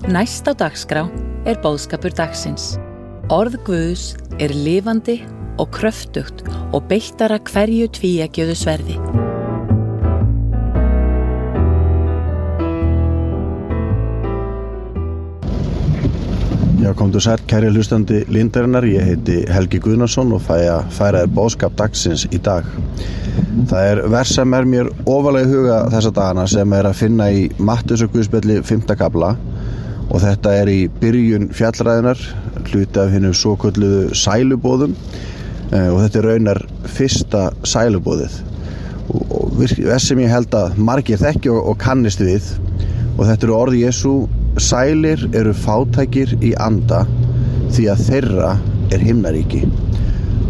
Næst á dagskrá boðskapur dagsins. Orð Guðs lifandi og kröftugt og beittara hverju tvíeggjuðu sverði. Já, komdu sæll, kæri hlustandi Lindarinnar, ég heiti Helgi Guðnason og færa þér boðskap dagsins í dag. Það vers sem mér ofarlega í huga þessa dagana sem að finna í Mattheusarguðspjalli 5. kafla og þetta í byrjun fjallræðunar, hluti af hinum svokölluðu sæluboðum og þetta raunar fyrsta sæluboðið. Og vers sem ég held að margir þekki og kannist við og þetta eru orð Jesú: sælir eru fátækir í anda því að þeirra himnaríki.